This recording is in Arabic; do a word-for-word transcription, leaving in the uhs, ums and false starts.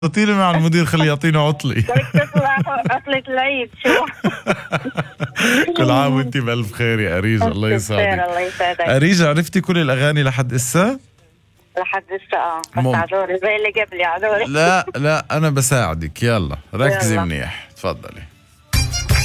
اتصلي مع المدير خليه يعطينا عطلة. عطلة العيد شو. كل عام وانت بألف خير يا أريج، الله يسعدك. الله يسعدك. أريج، عرفتي كل الأغاني لحد إسا؟ لحد لسه اه بس مم. عذوري زي اللي قبلي عذوري. لا لا أنا بساعدك، يلا ركزي يلا. منيح، تفضلي.